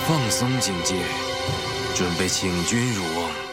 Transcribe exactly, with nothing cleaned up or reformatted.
放松警戒，准备请君入瓮。